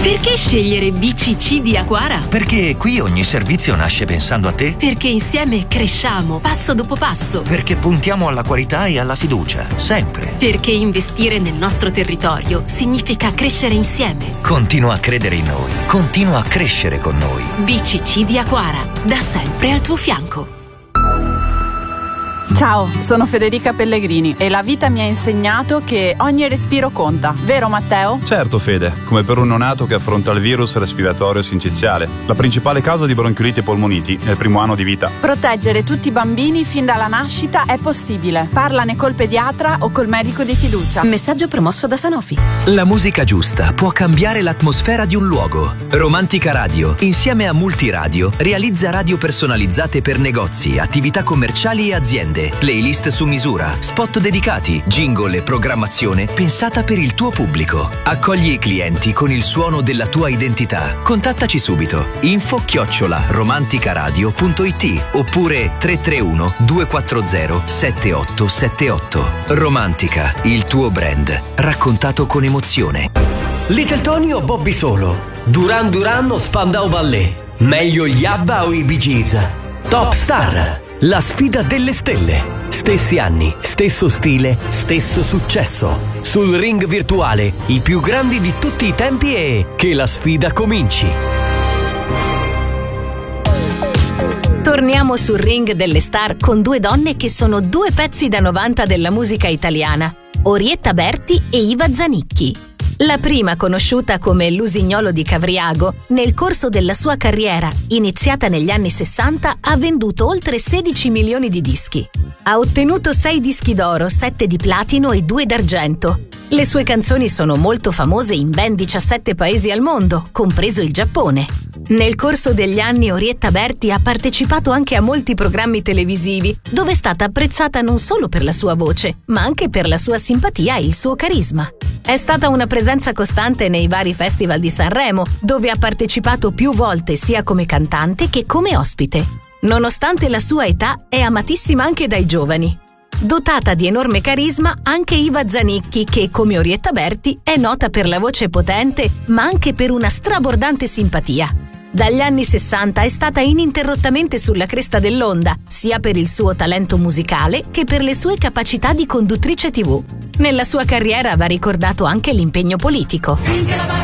Perché scegliere BCC di Aquara? Perché qui ogni servizio nasce pensando a te. Perché insieme cresciamo passo dopo passo. Perché puntiamo alla qualità e alla fiducia, sempre. Perché investire nel nostro territorio significa crescere insieme. Continua a credere in noi. Continua a crescere con noi. BCC di Aquara, da sempre al tuo fianco. Ciao, sono Federica Pellegrini e la vita mi ha insegnato che ogni respiro conta, vero Matteo? Certo Fede, come per un neonato che affronta il virus respiratorio sinciziale, la principale causa di bronchioliti e polmoniti nel primo anno di vita. Proteggere tutti i bambini fin dalla nascita è possibile. Parlane col pediatra o col medico di fiducia. Messaggio promosso da Sanofi. La musica giusta può cambiare l'atmosfera di un luogo. Romantica Radio, insieme a Multiradio, realizza radio personalizzate per negozi, attività commerciali e aziende. Playlist su misura, spot dedicati, jingle e programmazione pensata per il tuo pubblico. Accogli i clienti con il suono della tua identità. Contattaci subito. info@romanticaradio.it oppure 331 240 7878. Romantica, il tuo brand, raccontato con emozione. Little Tony o Bobby Solo? Duran Duran o Spandau Ballet? Meglio gli ABBA o i Bee Gees? Top Star, la sfida delle stelle. Stessi anni, stesso stile, stesso successo. Sul ring virtuale, i più grandi di tutti i tempi e che la sfida cominci. Torniamo sul ring delle star con due donne che sono due pezzi da 90 della musica italiana, Orietta Berti e Iva Zanicchi. La prima, conosciuta come L'Usignolo di Cavriago, nel corso della sua carriera, iniziata negli anni 60, ha venduto oltre 16 milioni di dischi. Ha ottenuto 6 dischi d'oro, 7 di platino e 2 d'argento. Le sue canzoni sono molto famose in ben 17 paesi al mondo, compreso il Giappone. Nel corso degli anni Orietta Berti ha partecipato anche a molti programmi televisivi, dove è stata apprezzata non solo per la sua voce, ma anche per la sua simpatia e il suo carisma. È stata una presenza costante nei vari festival di Sanremo, dove ha partecipato più volte sia come cantante che come ospite. Nonostante la sua età, è amatissima anche dai giovani. Dotata di enorme carisma, anche Iva Zanicchi, che come Orietta Berti è nota per la voce potente, ma anche per una strabordante simpatia. Dagli anni 60 è stata ininterrottamente sulla cresta dell'onda, sia per il suo talento musicale che per le sue capacità di conduttrice TV. Nella sua carriera va ricordato anche l'impegno politico.